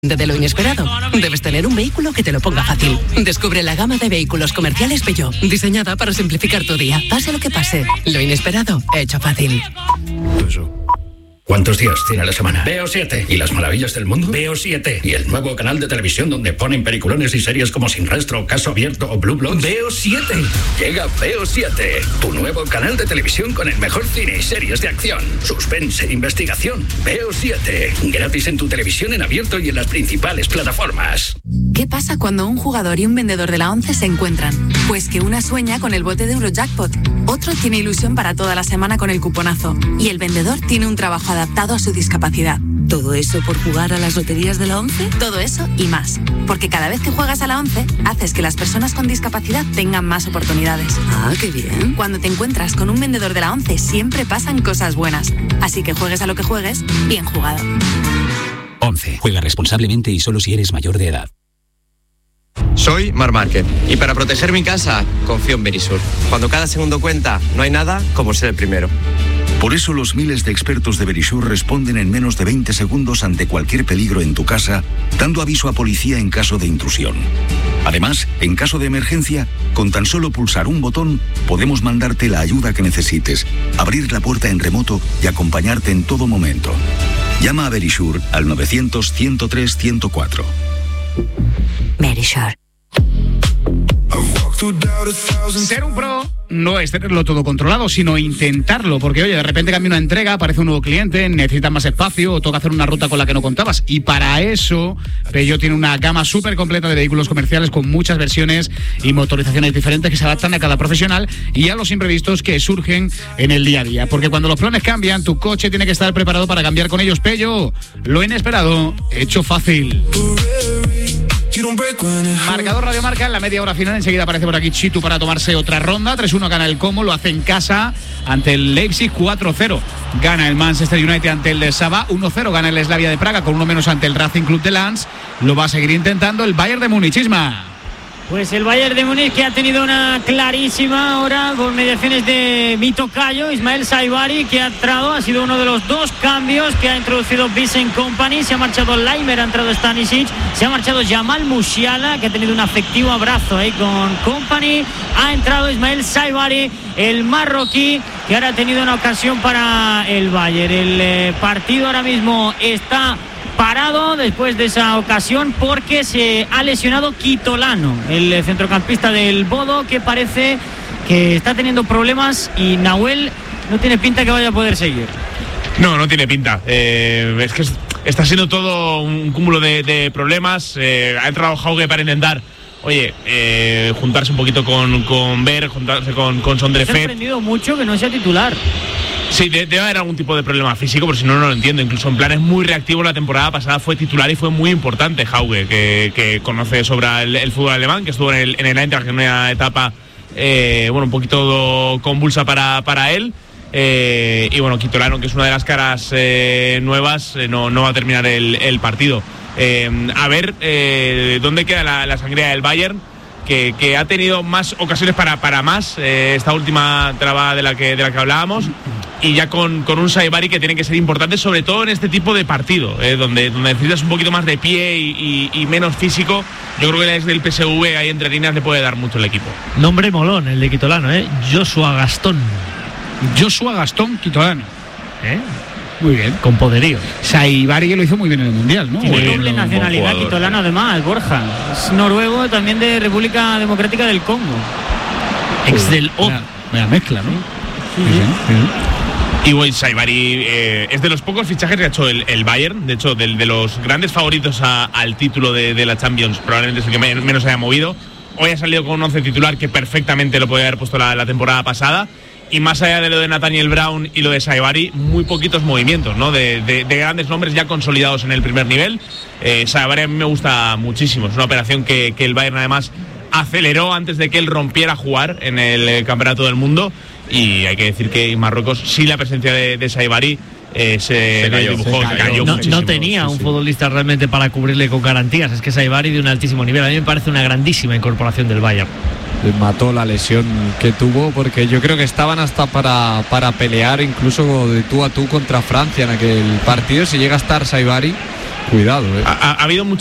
De lo inesperado, debes tener un vehículo que te lo ponga fácil. Descubre la gama de vehículos comerciales Peugeot, diseñada para simplificar tu día. Pase lo que pase, lo inesperado, hecho fácil. ¿Cuántos días tiene la semana? Veo 7. ¿Y las maravillas del mundo? Veo 7. ¿Y el nuevo canal de televisión donde ponen peliculones y series como Sin Rastro, Caso Abierto o Blue Bloods? Veo 7. Llega Veo 7, tu nuevo canal de televisión con el mejor cine y series de acción, suspense, investigación. Veo 7. Gratis en tu televisión en abierto y en las principales plataformas. ¿Qué pasa cuando un jugador y un vendedor de la 11 se encuentran? Pues que una sueña con el bote de Eurojackpot, otro tiene ilusión para toda la semana con el cuponazo y el vendedor tiene un trabajo adaptado a su discapacidad. ¿Todo eso por jugar a las loterías de la 11? Todo eso y más. Porque cada vez que juegas a la 11, haces que las personas con discapacidad tengan más oportunidades. Ah, qué bien. Cuando te encuentras con un vendedor de la 11, siempre pasan cosas buenas. Así que juegues a lo que juegues, bien jugado. 11. Juega responsablemente y solo si eres mayor de edad. Soy Marc Márquez y para proteger mi casa confío en Verisur. Cuando cada segundo cuenta, no hay nada como ser el primero. Por eso los miles de expertos de Verisur responden en menos de 20 segundos ante cualquier peligro en tu casa, dando aviso a policía en caso de intrusión. Además, en caso de emergencia, con tan solo pulsar un botón, podemos mandarte la ayuda que necesites, abrir la puerta en remoto y acompañarte en todo momento. Llama a Verisur al 900-103-104. Verisur. Ser un pro no es tenerlo todo controlado, sino intentarlo, porque oye, de repente cambia una entrega, aparece un nuevo cliente, necesitas más espacio o toca hacer una ruta con la que no contabas, y para eso Peugeot tiene una gama súper completa de vehículos comerciales con muchas versiones y motorizaciones diferentes que se adaptan a cada profesional y a los imprevistos que surgen en el día a día, porque cuando los planes cambian, tu coche tiene que estar preparado para cambiar con ellos. Peugeot, lo inesperado, hecho fácil. Marcador Radio Marca en la media hora final. Enseguida aparece por aquí Chitu para tomarse otra ronda. 3-1 gana el Como, lo hace en casa ante el Leipzig. 4-0 gana el Manchester United ante el de Saba. 1-0 gana el Slavia de Praga con uno menos ante el Racing Club de Lens. Lo va a seguir intentando el Bayern de Múnich. Isma. Pues el Bayern de Múnich, que ha tenido una clarísima ahora con mediaciones de mi tocayo Ismael Saibari, que ha entrado, ha sido uno de los dos cambios que ha introducido Vincent Kompany. Se ha marchado Leimer, ha entrado Stanisic, se ha marchado Jamal Musiala, que ha tenido un afectivo abrazo ahí con Kompany. Ha entrado Ismael Saibari, el marroquí, que ahora ha tenido una ocasión para el Bayern. El partido ahora mismo está parado después de esa ocasión porque se ha lesionado Kitolano, el centrocampista del Bodo, que parece que está teniendo problemas y Nahuel no tiene pinta que vaya a poder seguir. No tiene pinta. Es que está siendo todo un cúmulo de problemas. Ha entrado Hauge para intentar, juntarse un poquito con Berg, juntarse con Sondre Fett. Me ha sorprendido mucho que no sea titular. Sí, debe haber algún tipo de problema físico, por si no lo entiendo. Incluso en planes muy reactivos, la temporada pasada fue titular y fue muy importante Hauge, que conoce sobre el fútbol alemán, que estuvo en el Eintracht en una etapa un poquito convulsa para él. Y bueno, Kitolano, que es una de las caras nuevas, no va a terminar el partido. A ver dónde queda la sangría del Bayern, que ha tenido más ocasiones para más esta última traba de la que hablábamos, y ya con un Saibari que tiene que ser importante, sobre todo en este tipo de partido, donde necesitas un poquito más de pie y menos físico. Yo creo que desde el PSV ahí entre líneas le puede dar mucho el equipo. Nombre molón el de Kitolano, Joshua Gastón Kitolano, muy bien, con poderío. Saibari, que lo hizo muy bien en el Mundial, ¿no? Tiene doble nacionalidad Kitolano, además, Borja. Es noruego, también de República Democrática del Congo. Ex del Odd. Buena mezcla, ¿no? Sí. Y bueno, Saibari es de los pocos fichajes que ha hecho el Bayern. De hecho, de los grandes favoritos al título de la Champions, probablemente es el que menos se haya movido. Hoy ha salido con un 11 titular que perfectamente lo podía haber puesto la temporada pasada. Y más allá de lo de Nathaniel Brown y lo de Saibari, muy poquitos movimientos, ¿no? De grandes nombres ya consolidados en el primer nivel. Saibari a mí me gusta muchísimo. Es una operación que el Bayern además aceleró antes de que él rompiera a jugar en el Campeonato del Mundo. Y hay que decir que en Marruecos, sin la presencia de Saibari, se cayó muchísimo. No tenía un futbolista realmente para cubrirle con garantías. Es que Saibari de un altísimo nivel. A mí me parece una grandísima incorporación del Bayern. Mató la lesión que tuvo, porque yo creo que estaban hasta para pelear incluso de tú a tú contra Francia en aquel partido. Si llega a estar Saibari, Cuidado, Ha habido